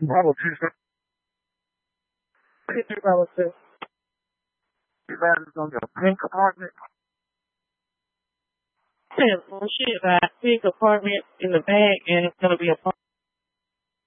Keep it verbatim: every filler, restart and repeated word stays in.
Bravo two six. Two three Bravo two. That is on your pink apartment. Ten bullshit. That pink apartment in the bag, and it's gonna be a